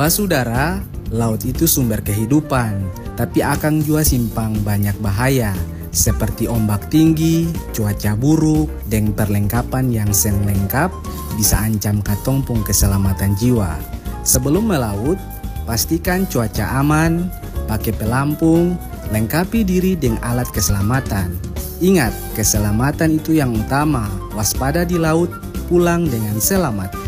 Basudara, laut itu sumber kehidupan, tapi akan juga simpang banyak bahaya, seperti ombak tinggi, cuaca buruk, dan perlengkapan yang seng lengkap bisa ancam katompung keselamatan jiwa. Sebelum melaut, pastikan cuaca aman, pakai pelampung, lengkapi diri dengan alat keselamatan. Ingat, keselamatan itu yang utama, waspada di laut, pulang dengan selamat.